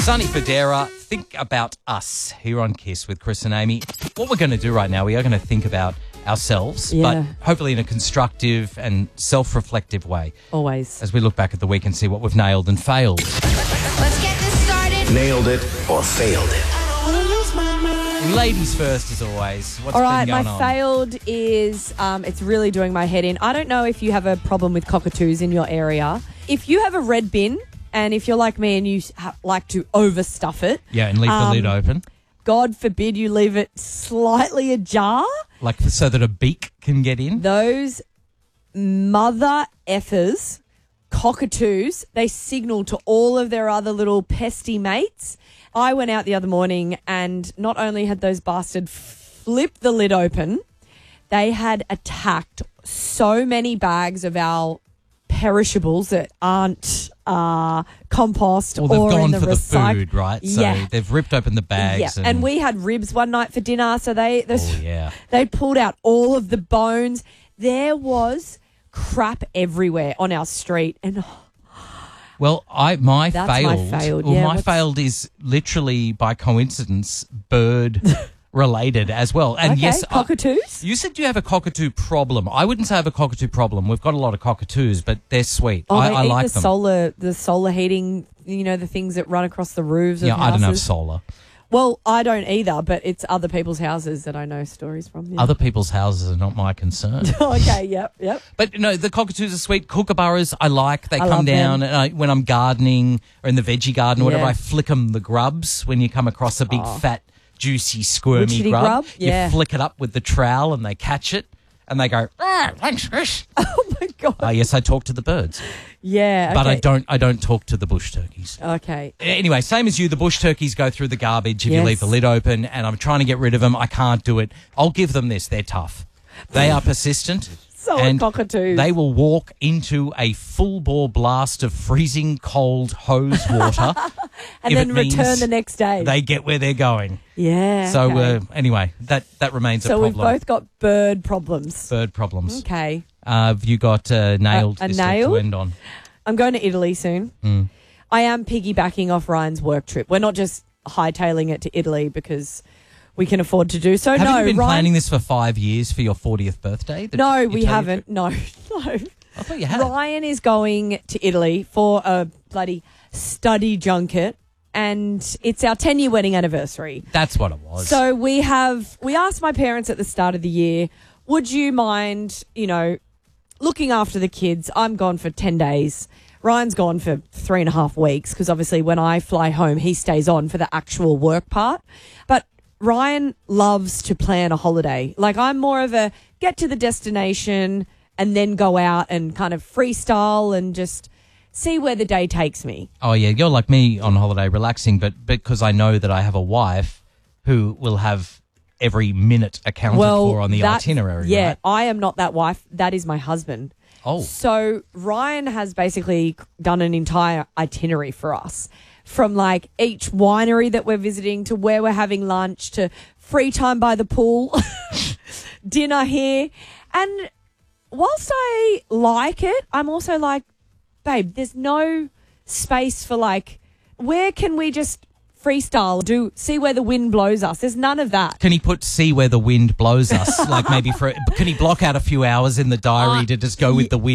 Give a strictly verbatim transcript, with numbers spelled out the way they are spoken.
Sonny Fodera, Think About Us, here on Kiss with Chris and Amy. What we're going to do right now, we are going to think about ourselves, Yeah. but hopefully in a constructive and self-reflective way. Always. As we look back at the week and see what we've nailed and failed. Let's get this started. Nailed it or failed it. Ladies first, as always. What's All right, been my going on? failed is, um, it's really doing my head in. I don't know if you have a problem with cockatoos in your area. If you have a red bin, and if you're like me and you ha- like to overstuff it, Yeah, and leave Um, the lid open. God forbid you leave it slightly ajar, Like so that a beak can get in. those mother effers, cockatoos, they signal to all of their other little pesty mates. I went out the other morning and not only had those bastards flipped the lid open, they had attacked so many bags of our perishables that aren't uh, compost Well, they've or in gone the for the recyc- food, right? So yeah. they've ripped open the bags. Yeah, And, and we had ribs one night for dinner, so they they, Oh, yeah. they pulled out all of the bones. There was crap everywhere on our street, and Well, I my That's my failed. failed, Well, yeah, my what's- failed is literally by coincidence bird related as well. And okay, yes, I- cockatoos. you said you have a cockatoo problem. I wouldn't say I have a cockatoo problem. We've got a lot of cockatoos, but they're sweet. Oh, I, they I eat like the them. solar, the solar heating. You know, the things that run across the roofs. yeah, of I don't have houses. solar. Well, I don't either, but it's other people's houses that I know stories from. Yeah. Other people's houses are not my concern. okay, yep, yep. But no, the cockatoos are sweet. Kookaburras, I like. They I come love down them. and I, when I'm gardening or in the veggie garden or whatever. Yeah. I flick them the grubs. When you come across a big Oh. fat, juicy, squirmy Witchetty grub, grub? Yeah. you flick it up with the trowel and they catch it and they go, ah, thanks, Chris. Oh my god. Uh, yes, I talk to the birds, Yeah, but I okay. don't. I don't talk to the bush turkeys. Okay. Anyway, same as you, the bush turkeys go through the garbage if you Yes. leave the lid open, and I'm trying to get rid of them. I can't do it. I'll give them this. They're tough. They are persistent. So are and cockatoos. They will walk into a full-bore blast of freezing cold hose water. And if then it means return the next day. They get where they're going. yeah. So okay. uh, anyway, that, that remains so a we've problem. both got bird problems. Bird problems. Okay. Uh, have you got uh, nailed A- a this week to nailed? end on? I'm going to Italy soon. Mm. I am piggybacking off Ryan's work trip. We're not just hightailing it to Italy because we can afford to do so. Haven't no, you been Ryan, planning this for five years for your fortieth birthday? the No, Italy we trip? haven't. No, no. I thought you had. Ryan is going to Italy for a bloody study junket, and it's our ten-year wedding anniversary. That's what it was. So we have, we asked my parents at the start of the year, would you mind, you know, looking after the kids? I'm gone for ten days. Ryan's gone for three and a half weeks because obviously when I fly home, he stays on for the actual work part. But Ryan loves to plan a holiday. Like I'm more of a get to the destination and then go out and kind of freestyle and just see where the day takes me. Oh, yeah, you're like me on holiday, relaxing, but because I know that I have a wife who will have every minute accounted for on the that- itinerary, Yeah, right? I am not that wife. That is my husband. Oh, So Ryan has basically done an entire itinerary for us, from like each winery that we're visiting to where we're having lunch to free time by the pool, dinner here. And whilst I like it, I'm also like, babe, there's no space for like, where can we just freestyle, do see where the wind blows us? There's none of that. can he put see where the wind blows us? Like maybe for, can he block out a few hours in the diary Uh, to just go with the wind?